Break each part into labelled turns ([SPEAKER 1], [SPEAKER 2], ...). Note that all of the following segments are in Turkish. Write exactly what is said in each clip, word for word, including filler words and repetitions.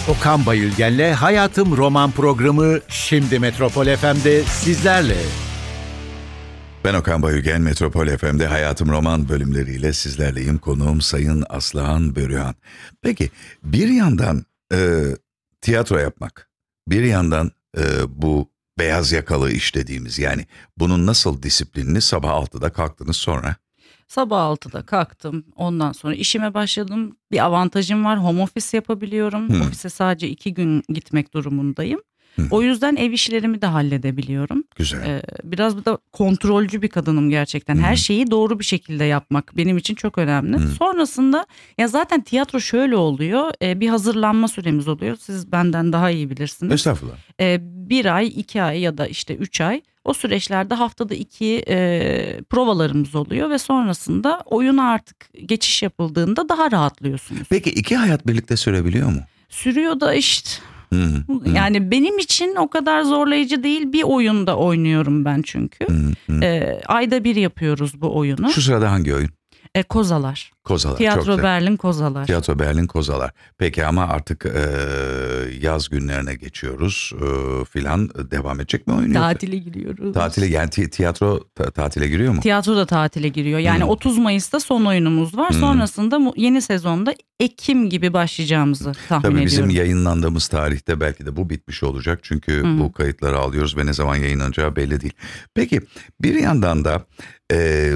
[SPEAKER 1] Okan Bayülgen'le Hayatım Roman programı şimdi Metropol F M'de sizlerle.
[SPEAKER 2] Ben Okan Bayülgen, Metropol F M'de Hayatım Roman bölümleriyle sizlerleyim. Konuğum Sayın Aslıhan Börühan. Peki bir yandan e, tiyatro yapmak, bir yandan e, bu beyaz yakalı iş dediğimiz, yani bunun nasıl disiplinini sabah altıda kalktınız sonra?
[SPEAKER 3] Sabah altıda kalktım. Ondan sonra işime başladım. Bir avantajım var. Home office yapabiliyorum. Hmm. Ofise sadece iki gün gitmek durumundayım. Hmm. O yüzden ev işlerimi de halledebiliyorum.
[SPEAKER 2] Güzel.
[SPEAKER 3] Ee, biraz da kontrolcü bir kadınım gerçekten. Hmm. Her şeyi doğru bir şekilde yapmak benim için çok önemli. Hmm. Sonrasında ya zaten tiyatro şöyle oluyor. E, bir hazırlanma süremiz oluyor. Siz benden daha iyi bilirsiniz.
[SPEAKER 2] Estağfurullah.
[SPEAKER 3] E, bir ay, iki ay ya da işte üç ay. O süreçlerde haftada iki e, provalarımız oluyor ve sonrasında oyuna artık geçiş yapıldığında daha rahatlıyorsunuz.
[SPEAKER 2] Peki iki hayat birlikte sürebiliyor mu?
[SPEAKER 3] Sürüyor da işte.
[SPEAKER 2] Hı hı.
[SPEAKER 3] Yani benim için o kadar zorlayıcı değil. Bir oyunda oynuyorum ben çünkü. Hı hı. E, ayda bir yapıyoruz bu oyunu.
[SPEAKER 2] Şu sırada hangi oyun?
[SPEAKER 3] E, Kozalar.
[SPEAKER 2] Kozalar.
[SPEAKER 3] Tiyatro Berlin Kozalar.
[SPEAKER 2] Tiyatro Berlin Kozalar. Peki ama artık e, yaz günlerine geçiyoruz e, filan, devam edecek mi oyun?
[SPEAKER 3] Tatile giriyoruz.
[SPEAKER 2] Tatile, yani tiyatro ta, tatile giriyor mu?
[SPEAKER 3] Tiyatro da tatile giriyor. Yani hmm. otuz Mayıs'ta son oyunumuz var. Hmm. Sonrasında yeni sezonda Ekim gibi başlayacağımızı tahmin
[SPEAKER 2] Tabii
[SPEAKER 3] ediyorum.
[SPEAKER 2] Tabii bizim yayınlandığımız tarihte belki de bu bitmiş olacak. Çünkü hmm. bu kayıtları alıyoruz ve ne zaman yayınlanacağı belli değil. Peki bir yandan da e,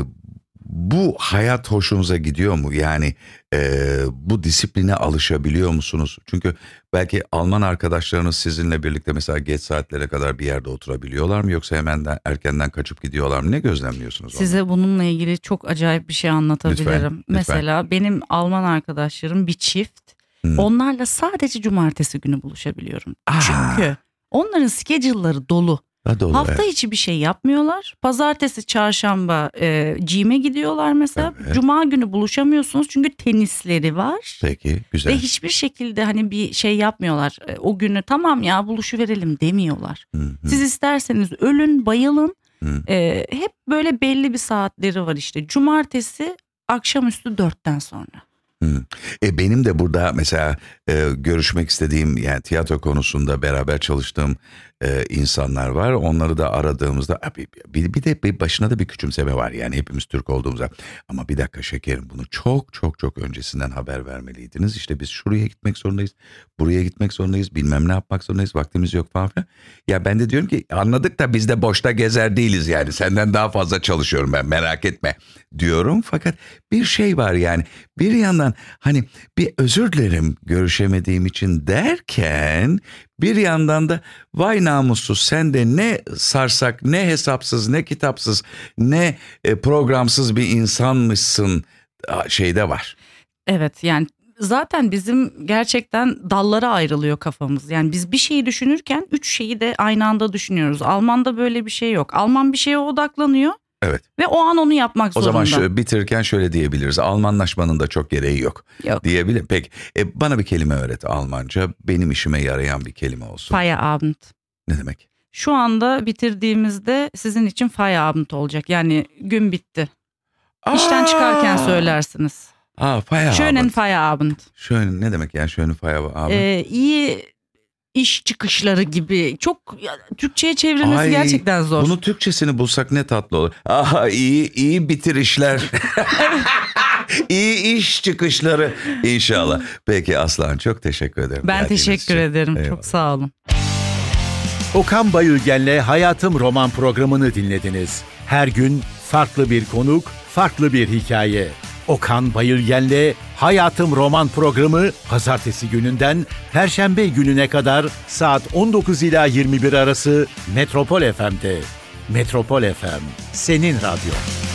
[SPEAKER 2] bu hayat hoşunuza gidiyor mu? Yani e, bu disipline alışabiliyor musunuz? Çünkü belki Alman arkadaşlarınız sizinle birlikte mesela geç saatlere kadar bir yerde oturabiliyorlar mı? Yoksa hemen de erkenden kaçıp gidiyorlar mı? Ne gözlemliyorsunuz?
[SPEAKER 3] Size
[SPEAKER 2] ondan?
[SPEAKER 3] bununla ilgili çok acayip bir şey anlatabilirim.
[SPEAKER 2] Lütfen,
[SPEAKER 3] mesela
[SPEAKER 2] lütfen.
[SPEAKER 3] Benim Alman arkadaşlarım bir çift. Hmm. Onlarla sadece cumartesi günü buluşabiliyorum. Aa. Çünkü onların schedule'ları dolu.
[SPEAKER 2] Dolu,
[SPEAKER 3] Hafta
[SPEAKER 2] evet.
[SPEAKER 3] içi bir şey yapmıyorlar. Pazartesi, çarşamba e, gym'e gidiyorlar mesela. Evet. Cuma günü buluşamıyorsunuz çünkü tenisleri var.
[SPEAKER 2] Peki, güzel.
[SPEAKER 3] Ve hiçbir şekilde hani bir şey yapmıyorlar. E, o günü tamam ya buluşuverelim demiyorlar. Hı-hı. Siz isterseniz ölün, bayılın. E, hep böyle belli bir saatleri var işte. Cumartesi akşamüstü dörtten sonra.
[SPEAKER 2] Hmm. E benim de burada mesela e, görüşmek istediğim, yani tiyatro konusunda beraber çalıştığım e, insanlar var. Onları da aradığımızda bir, bir, bir de bir başına da bir küçümseme var. Yani hepimiz Türk olduğumuzda. Ama bir dakika şekerim, bunu çok çok çok öncesinden haber vermeliydiniz. İşte biz şuraya gitmek zorundayız, buraya gitmek zorundayız, bilmem ne yapmak zorundayız, vaktimiz yok falan filan. Ya ben de diyorum ki anladık da biz de boşta gezer değiliz yani. Senden daha fazla çalışıyorum ben, merak etme diyorum. Fakat bir şey var yani, bir yandan hani bir özür dilerim görüşemediğim için derken bir yandan da vay namussuz sen de ne sarsak, ne hesapsız, ne kitapsız, ne programsız bir insanmışsın şeyde var.
[SPEAKER 3] Evet, yani zaten bizim gerçekten dallara ayrılıyor kafamız. Yani biz bir şeyi düşünürken üç şeyi de aynı anda düşünüyoruz. Alman'da böyle bir şey yok. Alman bir şeye odaklanıyor.
[SPEAKER 2] Evet.
[SPEAKER 3] Ve o an onu yapmak
[SPEAKER 2] o
[SPEAKER 3] zorunda.
[SPEAKER 2] O zaman şu, bitirirken şöyle diyebiliriz. Almanlaşmanın da çok gereği yok.
[SPEAKER 3] Yok.
[SPEAKER 2] Diyebilir. Peki e, bana bir kelime öğret Almanca. Benim işime yarayan bir kelime olsun.
[SPEAKER 3] Feierabend.
[SPEAKER 2] Ne demek?
[SPEAKER 3] Şu anda bitirdiğimizde sizin için Feierabend olacak. Yani gün bitti. Aa! İşten çıkarken söylersiniz.
[SPEAKER 2] Aa, Feierabend.
[SPEAKER 3] Schönen Feierabend.
[SPEAKER 2] Schönen ne demek yani Schönen Feierabend?
[SPEAKER 3] Ee, iyi iş çıkışları gibi. Çok ya, Türkçe'ye çevrilmesi Ay, gerçekten zor.
[SPEAKER 2] Bunu Türkçesini bulsak ne tatlı olur. Aha iyi iyi bitirişler. İyi iş çıkışları inşallah. Peki Aslan, çok teşekkür ederim.
[SPEAKER 3] Ben teşekkür için. ederim. Eyvallah. Çok sağ olun.
[SPEAKER 1] Okan Bayülgen'le Hayatım Roman programını dinlediniz. Her gün farklı bir konuk, farklı bir hikaye. Okan Bayülgen'le Hayatım Roman programı pazartesi gününden perşembe gününe kadar saat on dokuz ila yirmi bir arası Metropol F M'de. Metropol F M, senin radyo.